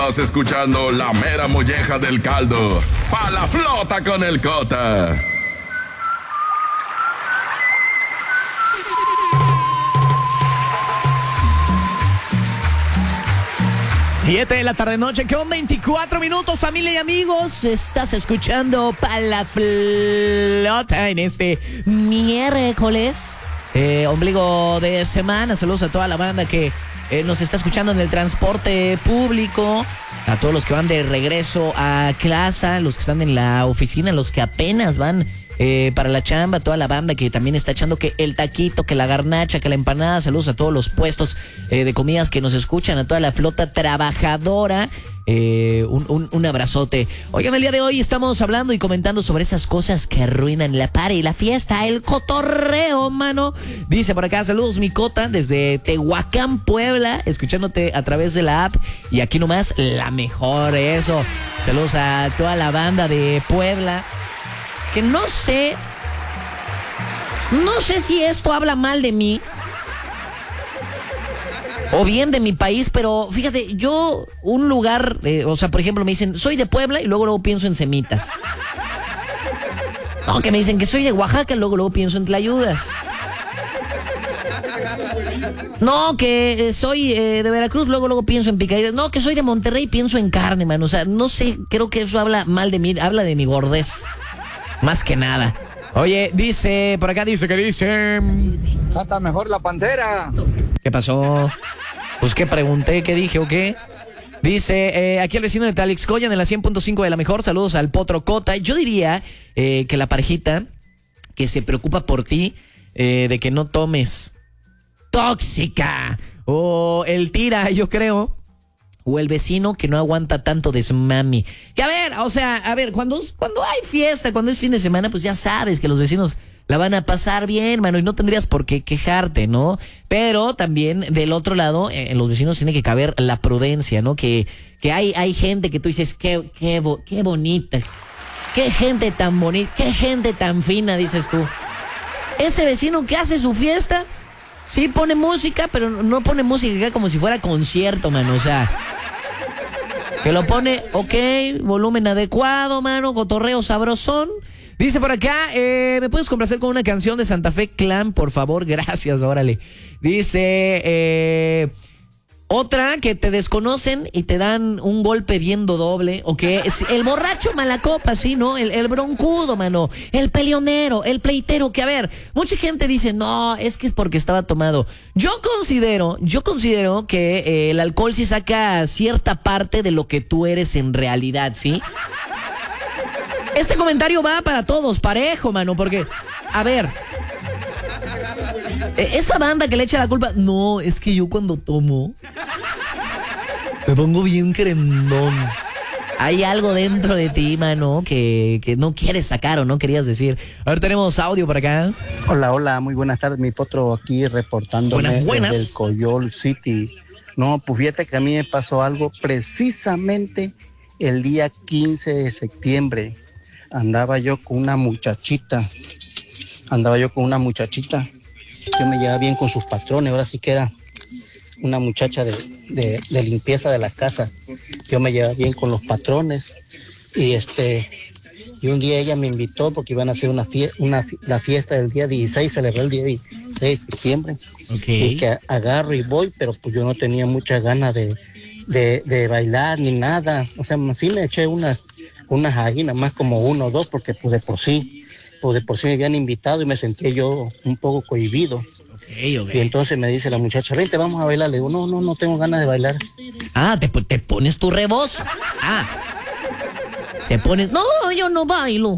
Estás escuchando la mera molleja del caldo. ¡Pa la flota con el Cota! Siete de la tarde noche, con 24 minutos, familia y amigos. Estás escuchando Pa la Flota en este miércoles, ombligo de semana. Saludos a toda la banda que nos está escuchando en el transporte público, a todos los que van de regreso a clase, los que están en la oficina, los que apenas van para la chamba, toda la banda que también está echando que el taquito, que la garnacha, que la empanada. Saludos a todos los puestos de comidas que nos escuchan, a toda la flota trabajadora. Un abrazote. Oigan, el día de hoy estamos hablando y comentando sobre esas cosas que arruinan la party, la fiesta, el cotorreo, mano. Dice por acá, saludos mi Cota, desde Tehuacán, Puebla, escuchándote a través de la app. Y aquí nomás, la mejor, eso. Saludos a toda la banda de Puebla. Que no sé si esto habla mal de mí o bien de mi país, pero fíjate, yo un lugar, o sea, por ejemplo, me dicen, soy de Puebla y luego pienso en Semitas. No, que me dicen que soy de Oaxaca y luego pienso en Tlayudas. No, que soy de Veracruz, luego pienso en picadillas. No, que soy de Monterrey, pienso en carne, man. O sea, no sé, creo que eso habla mal de mí, habla de mi gordez. Más que nada. Oye, dice, por acá dice. Canta mejor la Pantera. ¿Qué pasó? Pues qué pregunté, qué dije o qué. Dice, aquí el vecino de Tlalixcoyan en la 100.5 de la mejor. Saludos al Potro Cota. Yo diría que la parejita que se preocupa por ti, de que no tomes, tóxica. O el tira, yo creo. O el vecino que no aguanta tanto desmami. Que a ver, cuando hay fiesta, cuando es fin de semana, pues ya sabes que los vecinos la van a pasar bien, mano, y no tendrías por qué quejarte, ¿no? Pero también del otro lado, en los vecinos tiene que caber la prudencia, ¿no? Que hay gente que tú dices, qué bonita, qué gente tan bonita, qué gente tan fina, dices tú. Ese vecino que hace su fiesta, sí pone música, pero no pone música como si fuera concierto, mano, o sea, que lo pone, ok, volumen adecuado, mano, cotorreo sabrosón. Dice por acá, ¿me puedes complacer con una canción de Santa Fe Clan, por favor? Gracias, órale. Dice, otra que te desconocen y te dan un golpe viendo doble, ¿ok? El borracho malacopa, sí, ¿no? El broncudo, mano. El peleonero, el pleitero, que a ver, mucha gente dice, no, es que es porque estaba tomado. Yo considero que el alcohol sí saca cierta parte de lo que tú eres en realidad, ¿sí? Este comentario va para todos, parejo, mano, porque, a ver, esa banda que le echa la culpa, no, es que yo cuando tomo me pongo bien cremón. Hay algo dentro de ti, mano, que no quieres sacar o no querías decir. A ver, tenemos audio por acá. Hola, muy buenas tardes, mi Potro aquí reportándome buenas. desde el Coyol City. No, pues fíjate que a mí me pasó algo precisamente el día 15 de septiembre. Andaba yo con una muchachita. Yo me llevaba bien con sus patrones, ahora sí que era una muchacha de limpieza de la casa. Yo me llevaba bien con los patrones y un día ella me invitó porque iban a hacer la fiesta del día 16, celebró el día 16 de septiembre. Okay. Y que agarro y voy, pero pues yo no tenía muchas ganas de bailar ni nada. O sea, sí me eché unas ahí, nada más como uno o dos, porque pues de por sí me habían invitado y me sentía yo un poco cohibido. Okay. Y entonces me dice la muchacha, vente, vamos a bailar. Le digo, no tengo ganas de bailar. Ah, te pones tu rebozo. Ah, se pone, no, yo no bailo.